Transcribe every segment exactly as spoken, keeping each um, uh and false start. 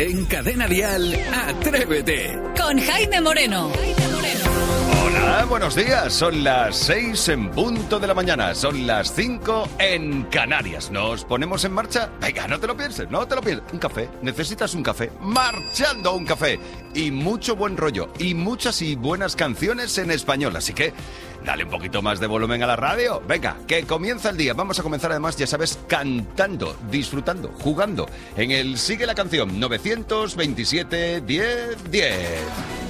En Cadena Dial, Atrévete. Con Jaime Moreno. Hola, buenos días. Son las seis en punto de la mañana. Son las cinco en Canarias. ¿Nos ponemos en marcha? Venga, no te lo pienses, no te lo pienses. Un café. ¿Necesitas un café? Marchando a un café. Y mucho buen rollo. Y muchas y buenas canciones en español. Así que dale un poquito más de volumen a la radio. Venga, que comienza el día. Vamos a comenzar además, ya sabes, cantando, disfrutando, jugando en el Sigue la Canción nueve veintisiete diez diez.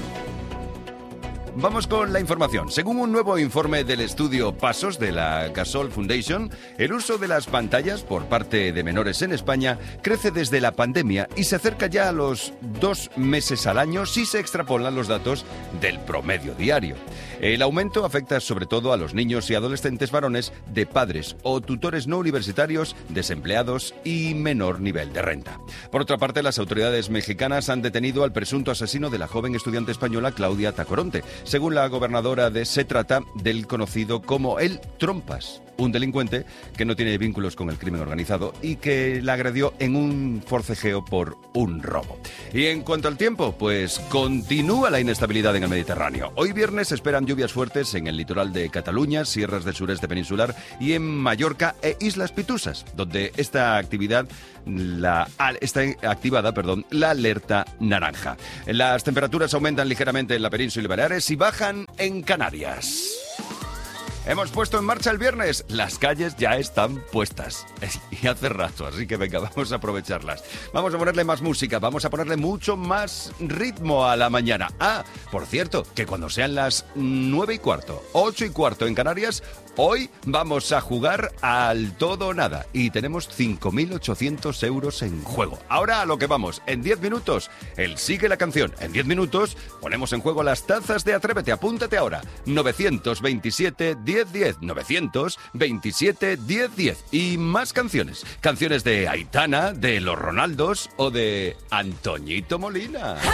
Vamos con la información. Según un nuevo informe del estudio Pasos de la Gasol Foundation, el uso de las pantallas por parte de menores en España crece desde la pandemia y se acerca ya a los dos meses al año si se extrapolan los datos del promedio diario. El aumento afecta sobre todo a los niños y adolescentes varones de padres o tutores no universitarios, desempleados y menor nivel de renta. Por otra parte, las autoridades mexicanas han detenido al presunto asesino de la joven estudiante española Claudia Tacoronte. Según la gobernadora de se trata del conocido como el Trompas, un delincuente que no tiene vínculos con el crimen organizado y que la agredió en un forcejeo por un robo. Y en cuanto al tiempo, pues continúa la inestabilidad en el Mediterráneo. Hoy viernes se esperan lluvias fuertes en el litoral de Cataluña, sierras del sureste peninsular y en Mallorca e Islas Pitusas, donde esta actividad la, está activada perdón, la alerta naranja. Las temperaturas aumentan ligeramente en la península y Baleares y bajan en Canarias. Hemos puesto en marcha el viernes. Las calles ya están puestas. Y hace rato, así que venga, vamos a aprovecharlas. Vamos a ponerle más música, vamos a ponerle mucho más ritmo a la mañana. Ah, por cierto, que cuando sean las nueve y cuarto, ocho y cuarto en Canarias, hoy vamos a jugar al todo o nada. Y tenemos cinco mil ochocientos euros en juego. Ahora a lo que vamos. En diez minutos, el Sigue la Canción. En diez minutos, ponemos en juego las tazas de Atrévete. Apúntate ahora. nueve veintisiete diez diez. nueve veintisiete diez diez. Y más canciones. Canciones de Aitana, de Los Ronaldos o de Antoñito Molina.